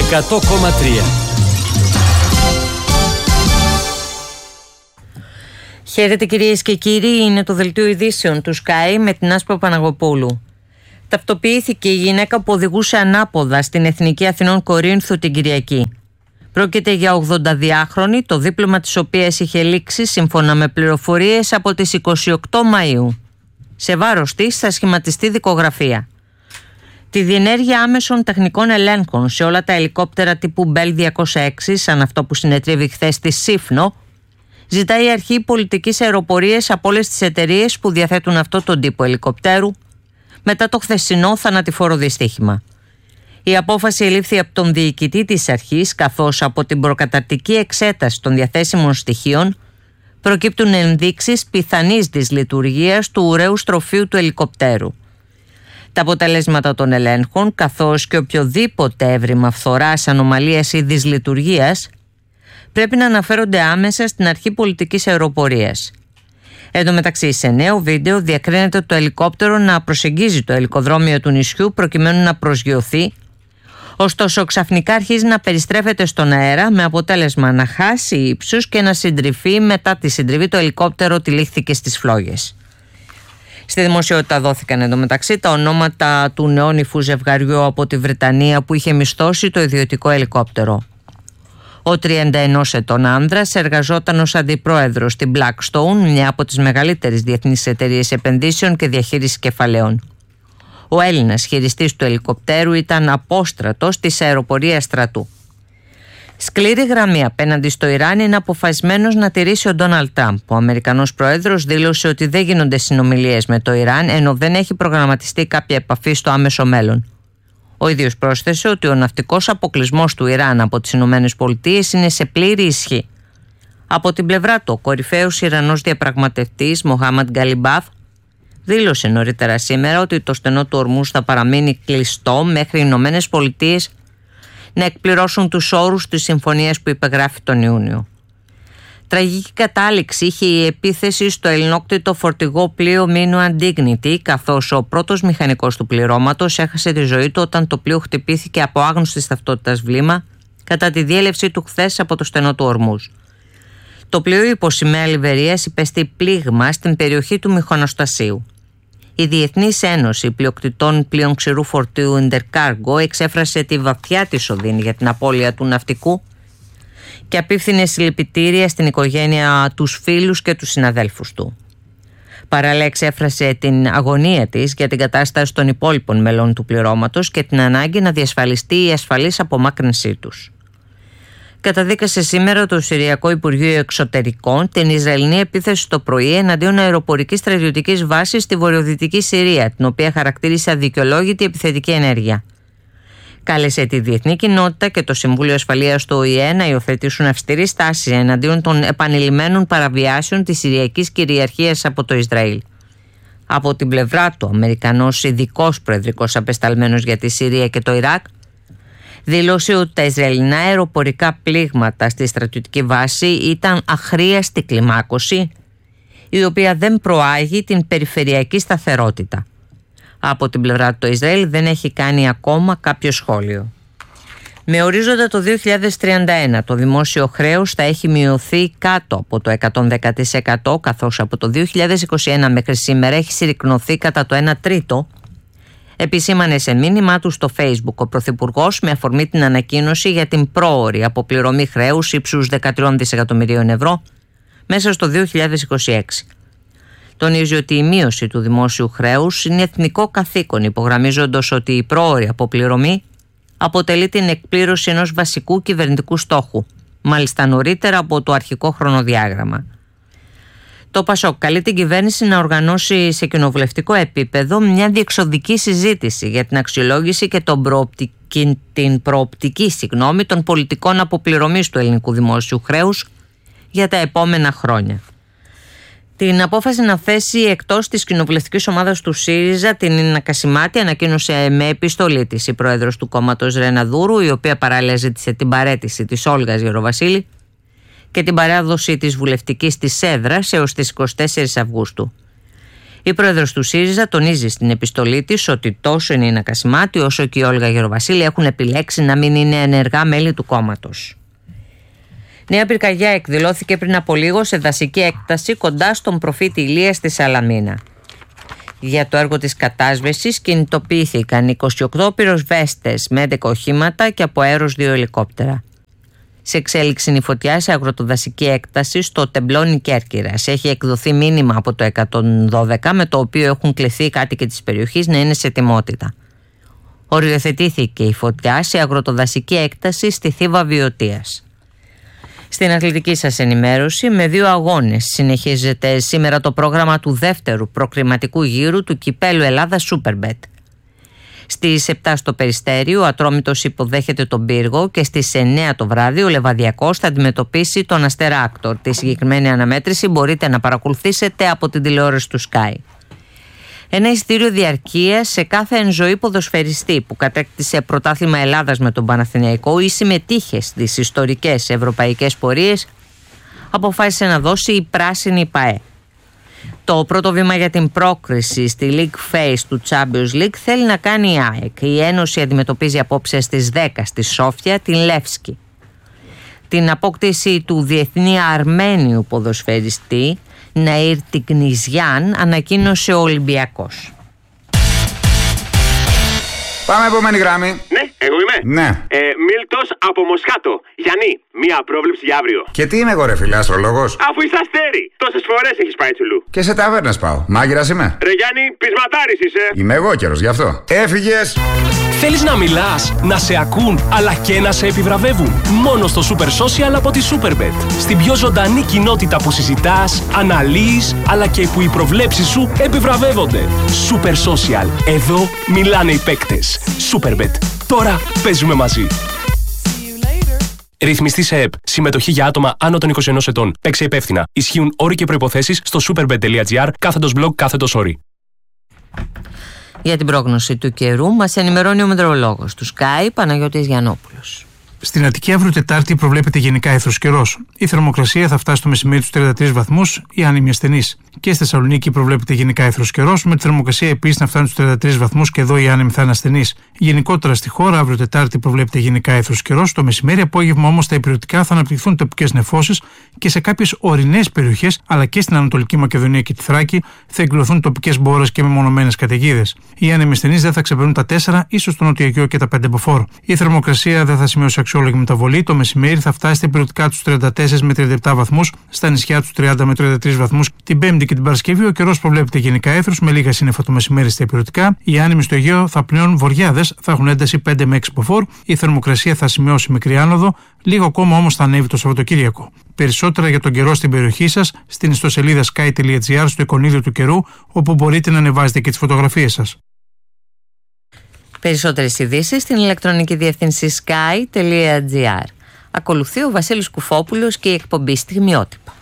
100,3. Χαίρετε κυρίες και κύριοι, είναι το δελτίο ειδήσεων του Sky με την Άσπρο Παναγοπούλου. Ταυτοποιήθηκε η γυναίκα που οδηγούσε ανάποδα στην Εθνική Αθηνών Κορίνθου την Κυριακή. Πρόκειται για 82χρονη, το δίπλωμα της οποίας είχε λήξει σύμφωνα με πληροφορίες από τις 28 Μαΐου. Σε βάρος της θα σχηματιστεί δικογραφία. Τη διενέργεια άμεσων τεχνικών ελέγχων σε όλα τα ελικόπτερα τύπου Bell 206, σαν αυτό που συνετρίβη χθες στη Σύφνο, ζητάει η αρχή πολιτικής αεροπορίας από όλες τις εταιρείες που διαθέτουν αυτό τον τύπο ελικοπτέρου μετά το χθεσινό θανατηφόρο δυστύχημα. Η απόφαση ελήφθη από τον διοικητή της αρχής, καθώς από την προκαταρτική εξέταση των διαθέσιμων στοιχείων προκύπτουν ενδείξεις πιθανής δυσλειτουργίας του ουραίου στροφείου του ελικοπτέρου. Τα αποτελέσματα των ελέγχων, καθώς και οποιοδήποτε έβριμα φθοράς, ανομαλίας ή δυσλειτουργίας, πρέπει να αναφέρονται άμεσα στην αρχή πολιτικής αεροπορίας. Εν τω μεταξύ, σε νέο βίντεο διακρίνεται το ελικόπτερο να προσεγγίζει το ελικοδρόμιο του νησιού προκειμένου να προσγειωθεί, ωστόσο ξαφνικά αρχίζει να περιστρέφεται στον αέρα με αποτέλεσμα να χάσει ύψος και να συντριβεί. Μετά τη συντριβή το ελικόπτερο τυλίχθηκε στις φλόγες. Στη δημοσιότητα δόθηκαν εντωμεταξύ τα ονόματα του νεόνυφου ζευγαριού από τη Βρετανία που είχε μισθώσει το ιδιωτικό ελικόπτερο. Ο 31 ετών άνδρας εργαζόταν ως αντιπρόεδρος στην Blackstone, μια από τις μεγαλύτερες διεθνείς εταιρείες επενδύσεων και διαχείρισης κεφαλαίων. Ο Έλληνας χειριστής του ελικοπτέρου ήταν απόστρατος της αεροπορίας στρατού. Σκληρή γραμμή απέναντι στο Ιράν είναι αποφασισμένος να τηρήσει ο Ντόναλντ Τραμπ. Ο Αμερικανός πρόεδρος δήλωσε ότι δεν γίνονται συνομιλίες με το Ιράν, ενώ δεν έχει προγραμματιστεί κάποια επαφή στο άμεσο μέλλον. Ο ίδιος πρόσθεσε ότι ο ναυτικός αποκλεισμός του Ιράν από τις ΗΠΑ είναι σε πλήρη ισχύ. Από την πλευρά του, ο κορυφαίος Ιρανός διαπραγματευτής Μοχάμαντ Γκαλιμπάφ δήλωσε νωρίτερα σήμερα ότι το στενό του Ορμούζ θα παραμείνει κλειστό μέχρι οι ΗΠΑ να εκπληρώσουν τους όρους της συμφωνίας που υπεγράφει τον Ιούνιο. Τραγική κατάληξη είχε η επίθεση στο ελληνόκτητο φορτηγό πλοίο Μίνου Dignity, καθώς ο πρώτος μηχανικός του πληρώματος έχασε τη ζωή του όταν το πλοίο χτυπήθηκε από άγνωστης ταυτότητας βλήμα κατά τη διέλευση του χθες από το στενό του Ορμούζ. Το πλοίο υπό σημαία Λιβερίας υπέστη πλήγμα στην περιοχή του μηχανοστασίου. Η Διεθνής Ένωση Πλειοκτητών Πλοίων Ξηρού Φορτίου Intercargo εξέφρασε τη βαθιά της οδύνη για την απώλεια του ναυτικού και απίφθινε συλληπιτήρια στην οικογένεια, τους φίλους και τους συναδέλφους του. Παράλληλα εξέφρασε την αγωνία της για την κατάσταση των υπόλοιπων μελών του πληρώματος και την ανάγκη να διασφαλιστεί η ασφαλής απομάκρυνσή τους. Καταδίκασε σήμερα το Συριακό Υπουργείο Εξωτερικών την Ισραηλινή επίθεση το πρωί εναντίον αεροπορικής στρατιωτικής βάσης στη βορειοδυτική Συρία, την οποία χαρακτήρισε αδικαιολόγητη επιθετική ενέργεια. Κάλεσε τη διεθνή κοινότητα και το Συμβούλιο Ασφαλείας του ΟΗΕ να υιοθετήσουν αυστηρή στάση εναντίον των επανειλημμένων παραβιάσεων της Συριακής κυριαρχίας από το Ισραήλ. Από την πλευρά του, ο Αμερικανός ειδικός προεδρικός απεσταλμένος για τη Συρία και το Ιράκ δήλωσε ότι τα Ισραηλινά αεροπορικά πλήγματα στη στρατιωτική βάση ήταν αχρίαστη κλιμάκωση, η οποία δεν προάγει την περιφερειακή σταθερότητα. Από την πλευρά του το Ισραήλ δεν έχει κάνει ακόμα κάποιο σχόλιο. Με ορίζοντα το 2031 το δημόσιο χρέος θα έχει μειωθεί κάτω από το 110%, καθώς από το 2021 μέχρι σήμερα έχει συρρικνωθεί κατά το 1/3, επισήμανε σε μήνυμά του στο Facebook ο Πρωθυπουργός με αφορμή την ανακοίνωση για την πρόωρη αποπληρωμή χρέους ύψους 13 δισεκατομμυρίων ευρώ μέσα στο 2026. Τονίζει ότι η μείωση του δημόσιου χρέους είναι εθνικό καθήκον, υπογραμμίζοντας ότι η πρόωρη αποπληρωμή αποτελεί την εκπλήρωση ενός βασικού κυβερνητικού στόχου, μάλιστα νωρίτερα από το αρχικό χρονοδιάγραμμα. Το ΠΑΣΟΚ καλεί την κυβέρνηση να οργανώσει σε κοινοβουλευτικό επίπεδο μια διεξοδική συζήτηση για την αξιολόγηση και την προοπτική των πολιτικών αποπληρωμής του ελληνικού δημόσιου χρέους για τα επόμενα χρόνια. Την απόφαση να θέσει εκτός της κοινοβουλευτικής ομάδας του ΣΥΡΙΖΑ την Νίνα Κασιμάτη ανακοίνωσε με επιστολή της η πρόεδρος του κόμματος Ρένα Δούρου, η οποία παράλληλα ζήτησε την παραίτηση της Όλγας Γεροβασίλη και την παράδοση της βουλευτικής της έδρας έως τις 24 Αυγούστου. Η πρόεδρος του ΣΥΡΙΖΑ τονίζει στην επιστολή της ότι τόσο η Νίνα Κασιμάτη όσο και η Όλγα Γεροβασίλη έχουν επιλέξει να μην είναι ενεργά μέλη του κόμματος. Νέα πυρκαγιά εκδηλώθηκε πριν από λίγο σε δασική έκταση κοντά στον προφήτη Ηλία στη Σαλαμίνα. Για το έργο της κατάσβεσης κινητοποιήθηκαν 28 πυροσβέστες με 11 οχήματα και από αέρος 2 ελικόπτερα. Σε εξέλιξη είναι η φωτιά σε αγροτοδασική έκταση στο Τεμπλόνι Κέρκυρας. Έχει εκδοθεί μήνυμα από το 112 με το οποίο έχουν κληθεί οι κάτοικοι της περιοχής να είναι σε ετοιμότητα. Οριοθετήθηκε η φωτιά σε αγροτοδασική έκταση στη Θήβα Βιωτίας. Στην αθλητική σας ενημέρωση, με 2 αγώνες συνεχίζεται σήμερα το πρόγραμμα του δεύτερου προκριματικού γύρου του Κυπέλλου Ελλάδα Superbet. Στις 7 στο Περιστέριο ο Ατρόμητος υποδέχεται τον Πύργο και στις 9 το βράδυ ο Λεβαδιακός θα αντιμετωπίσει τον Αστέρα Άκτορ. Τη συγκεκριμένη αναμέτρηση μπορείτε να παρακολουθήσετε από την τηλεόραση του Sky. Ένα εισιτήριο διαρκείας σε κάθε εν ζωή ποδοσφαιριστή που κατέκτησε πρωτάθλημα Ελλάδας με τον Παναθηναϊκό ή συμμετείχε στις ιστορικές ευρωπαϊκές πορείες αποφάσισε να δώσει η πράσινη ΠΑΕ. Το πρώτο βήμα για την πρόκριση στη League Phase του Champions League θέλει να κάνει η ΑΕΚ. Η Ένωση αντιμετωπίζει απόψε στις 10 στη Σόφια την Λεύσκη. Την απόκτηση του διεθνή Αρμένιου ποδοσφαιριστή Ναΐρ Τικνιζιάν ανακοίνωσε ο Ολυμπιακός. Πάμε επόμενη γράμμη. Ναι, εγώ είμαι. Ναι. Μίλτος από Μοσχάτο. Γιάννη, μία πρόβλεψη για αύριο. Και τι είμαι εγώ, ρε φίλε, αστρολόγος? Αφού είσαι αστέρι, τόσες φορές έχεις πάει τσουλού. Και σε ταβέρνες πάω. Μάγειρας είμαι. Ρε Γιάννη, πεισματάρης είσαι. Είμαι εγώ καιρος γι' αυτό. Έφυγες. Θέλεις να μιλάς, να σε ακούν, αλλά και να σε επιβραβεύουν? Μόνο στο Super Social από τη Superbet. Στην πιο ζωντανή κοινότητα που συζητάς, αναλύεις, αλλά και που οι προβλέψεις σου επιβραβεύονται. Super Social. Εδώ μιλάνε οι παίκτες. Superbet. Τώρα παίζουμε μαζί. Ρυθμιστή σε ΕΠ. Συμμετοχή για άτομα άνω των 21 ετών. Παίξε υπεύθυνα. Ισχύουν όροι και προϋποθέσεις στο superbet.gr/blog/όροι. Για την πρόγνωση του καιρού μας ενημερώνει ο μετεωρολόγος του Sky Παναγιώτης Γιαννόπουλος. Στην Αττική αύριο Τετάρτη προβλέπεται γενικά αίθρος καιρός. Η θερμοκρασία θα φτάσει στο μεσημέρι στους 33 βαθμούς, οι άνεμοι ασθενείς. Και στη Θεσσαλονίκη προβλέπεται γενικά αίθρος καιρός, με τη θερμοκρασία επίσης να φτάνει στους 33 βαθμούς και εδώ οι άνεμοι θα είναι ασθενείς. Γενικότερα στη χώρα, αύριο Τετάρτη προβλέπεται γενικά αίθρος καιρός. Το μεσημέρι, απόγευμα όμως στα υπηρετικά θα αναπτυχθούν τοπικές νεφώσεις και σε κάποιες ορεινές περιοχές, αλλά και στην Ανατολική Μακεδονία και τη Θράκη, θα εκδηλωθούν τοπικές μπόρες και μεμονωμένες καταιγίδες. Οι άνεμοι ασθενείς δεν θα ξεπερνούν τα 4, ίσως το νοτιοαιγαίο και τα 5 μποφόρ. Η θερμοκρασία δεν θα σημειώσει αξιόλογη μεταβολή. Το μεσημέρι θα φτάσει στα υπηρετικά τους 34 με 37 βαθμούς, στα νησιά τους 30 με 33 βαθμούς. Την Πέμπτη και την Παρασκευή ο καιρός προβλέπεται γενικά αίθρος με λίγα σύννεφα το μεσημέρι στα υπηρετικά. Οι άνεμοι στο Αιγαίο θα πλέον βορειάδες, θα έχουν ένταση 5 με 6 μποφόρ. Η θερμοκρασία θα σημειώσει μικρή άνοδο, λίγο ακόμα όμως θα ανέβει το Σαββατοκύριακο. Περισσότερα για τον καιρό στην περιοχή σας στην ιστοσελίδα sky.gr στο εικονίδιο του καιρού, όπου μπορείτε να ανεβάζετε και τις φωτογραφίες σας. Περισσότερες ειδήσεις στην ηλεκτρονική διεύθυνση sky.gr. Ακολουθεί ο Βασίλης Κουφόπουλος και η εκπομπή Στιγμιότυπα.